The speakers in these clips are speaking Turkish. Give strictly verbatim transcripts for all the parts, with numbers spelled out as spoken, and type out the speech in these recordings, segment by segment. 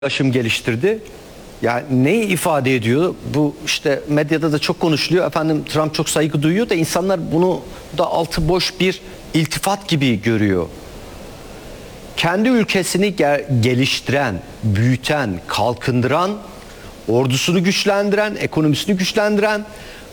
yaklaşım geliştirdi. Yani neyi ifade ediyor? Bu işte medyada da çok konuşuluyor. Efendim Trump çok saygı duyuyor da insanlar bunu da altı boş bir iltifat gibi görüyor. Kendi ülkesini geliştiren, büyüten, kalkındıran, ordusunu güçlendiren, ekonomisini güçlendiren,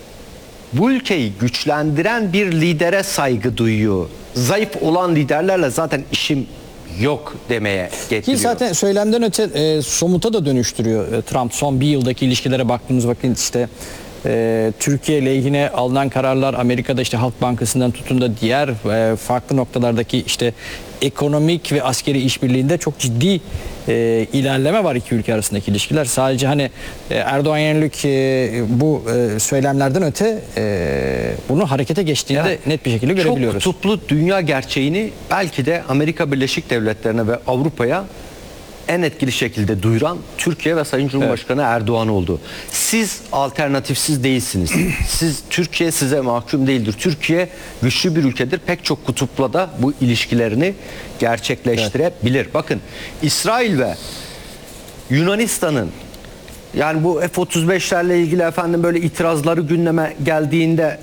bu ülkeyi güçlendiren bir lidere saygı duyuyor. Zayıf olan liderlerle zaten işim yok demeye getiriyor. Ki zaten söylemden öte e, somuta da dönüştürüyor e, Trump. Son bir yıldaki ilişkilere baktığımız vakit işte e, Türkiye lehine alınan kararlar, Amerika'da işte Halk Bankası'ndan tutun da diğer e, farklı noktalardaki işte ekonomik ve askeri işbirliğinde çok ciddi e, ilerleme var iki ülke arasındaki ilişkiler. Sadece hani e, Erdoğan yönelik e, bu e, söylemlerden öte e, bunu harekete geçtiğini yani, de net bir şekilde görebiliyoruz. Çok kutuplu dünya gerçeğini belki de Amerika Birleşik Devletleri'ne ve Avrupa'ya en etkili şekilde duyuran Türkiye ve Sayın Cumhurbaşkanı evet. Erdoğan oldu. Siz alternatifsiz değilsiniz. Siz Türkiye size mahkum değildir. Türkiye güçlü bir ülkedir. Pek çok kutupla da bu ilişkilerini gerçekleştirebilir. Evet. Bakın İsrail ve Yunanistan'ın yani bu F otuz beşlerle ilgili efendim böyle itirazları gündeme geldiğinde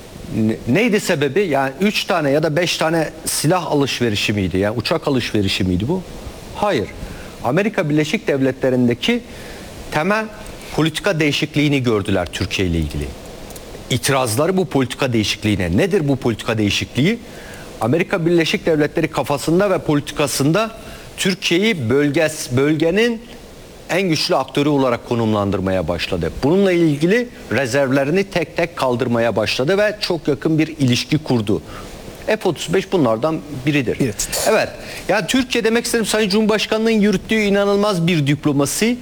neydi sebebi? Yani üç tane ya da beş tane silah alışverişi miydi? Yani uçak alışverişi miydi bu? Hayır. Amerika Birleşik Devletleri'ndeki temel politika değişikliğini gördüler Türkiye ile ilgili. İtirazları bu politika değişikliğine. Nedir bu politika değişikliği? Amerika Birleşik Devletleri kafasında ve politikasında Türkiye'yi bölges, bölgenin en güçlü aktörü olarak konumlandırmaya başladı. Bununla ilgili rezervlerini tek tek kaldırmaya başladı ve çok yakın bir ilişki kurdu. F otuz beş bunlardan biridir. Evet. Evet. Yani Türkiye demek istedim Sayın Cumhurbaşkanı'nın yürüttüğü inanılmaz bir diplomasi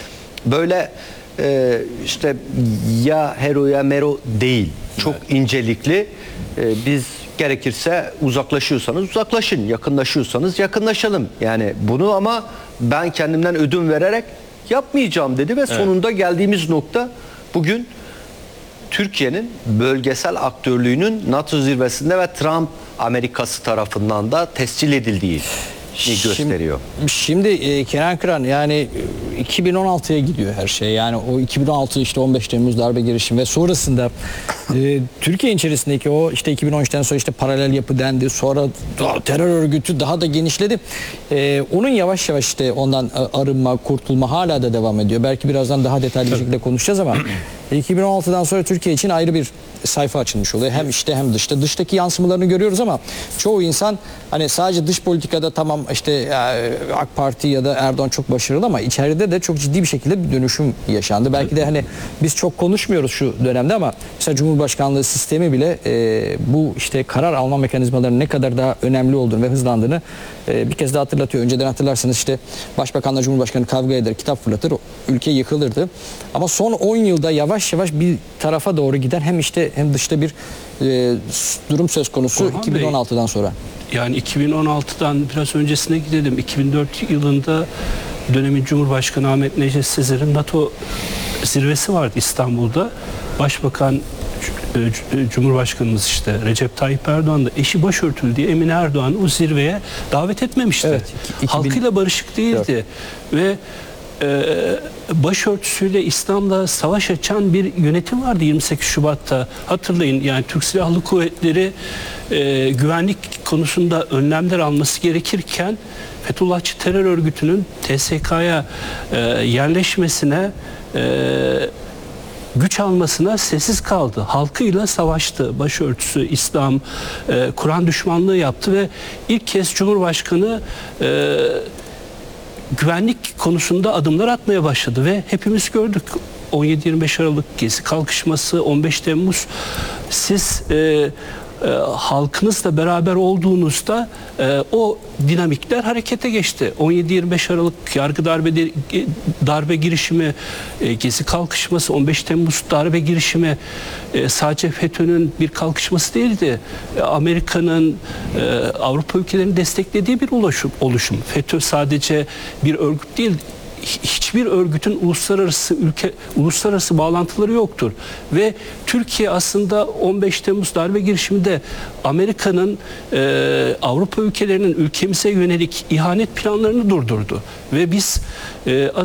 böyle e, işte ya hero ya mero değil. Çok evet. incelikli. E, biz gerekirse uzaklaşıyorsanız uzaklaşın, yakınlaşıyorsanız yakınlaşalım. Yani bunu ama ben kendimden ödün vererek yapmayacağım dedi ve evet. sonunda geldiğimiz nokta bugün Türkiye'nin bölgesel aktörlüğünün NATO zirvesinde ve Trump Amerikası tarafından da tescil edildiği gösteriyor. Şimdi, şimdi e, Kenan Kıran yani iki bin on altıya gidiyor her şey. Yani o iki bin on altı işte on beş Temmuz darbe girişimi ve sonrasında e, Türkiye içerisindeki o işte iki bin on üçten sonra işte paralel yapı dendi. Sonra da, terör örgütü daha da genişledi. E, onun yavaş yavaş işte ondan arınma, kurtulma hala da devam ediyor. Belki birazdan daha detaylı bir şekilde konuşacağız ama iki bin on altıdan sonra Türkiye için ayrı bir sayfa açılmış oluyor. Hem işte hem dışta. Dıştaki yansımalarını görüyoruz ama çoğu insan hani sadece dış politikada tamam işte AK Parti ya da Erdoğan çok başarılı ama içeride de çok ciddi bir şekilde bir dönüşüm yaşandı. Belki de hani biz çok konuşmuyoruz şu dönemde ama mesela Cumhurbaşkanlığı sistemi bile e, bu işte karar alma mekanizmalarının ne kadar daha önemli olduğunu ve hızlandığını e, bir kez daha hatırlatıyor. Önceden hatırlarsanız işte Başbakanla Cumhurbaşkanı kavga eder, kitap fırlatır, ülke yıkılırdı. Ama son on yılda yavaş yavaş bir tarafa doğru giden hem işte hem dışta bir e, durum söz konusu Orhan iki bin on altıdan Bey, sonra. Yani iki bin on altıdan biraz öncesine gidelim. iki bin dört yılında dönemin Cumhurbaşkanı Ahmet Necdet Sezer'in NATO zirvesi vardı İstanbul'da. Başbakan Cumhurbaşkanımız işte Recep Tayyip Erdoğan da eşi başörtülü diye Emine Erdoğan'ı o zirveye davet etmemişti. Evet, iki bin Halkıyla barışık değildi. Dört. Ve Ee, başörtüsüyle İslam'la savaş açan bir yönetim vardı yirmi sekiz Şubat'ta. Hatırlayın yani Türk Silahlı Kuvvetleri e, güvenlik konusunda önlemler alması gerekirken Fethullahçı terör örgütünün T S K'ya e, yerleşmesine e, güç almasına sessiz kaldı. Halkıyla savaştı. Başörtüsü, İslam, e, Kur'an düşmanlığı yaptı ve ilk kez Cumhurbaşkanı e, güvenlik konusunda adımlar atmaya başladı ve hepimiz gördük. on yedi yirmi beş Aralık Gezi kalkışması, on beş Temmuz siz e, e, halkınızla beraber olduğunuzda e, o dinamikler harekete geçti. on yedi yirmi beş Aralık yargı darbe darbe girişimi, e, Gezi kalkışması, on beş Temmuz darbe girişimi e, sadece FETÖ'nün bir kalkışması değildi. E, Amerika'nın, e, Avrupa ülkelerinin desteklediği bir oluşum. oluşum. FETÖ sadece bir örgüt değil, hiçbir örgütün uluslararası ülke uluslararası bağlantıları yoktur ve Türkiye aslında on beş Temmuz darbe girişiminde Amerika'nın e, Avrupa ülkelerinin ülkemize yönelik ihanet planlarını durdurdu ve biz e,